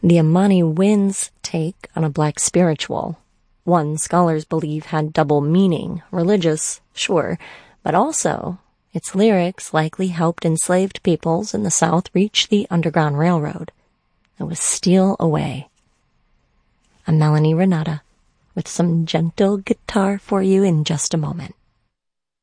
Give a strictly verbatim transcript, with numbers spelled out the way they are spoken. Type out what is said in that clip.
the Amani Wind's take on a black spiritual. One, scholars believe, had double meaning. Religious, sure, but also its lyrics likely helped enslaved peoples in the South reach the Underground Railroad. It was Steal Away. I'm Melanie Renata with some gentle guitar for you in just a moment.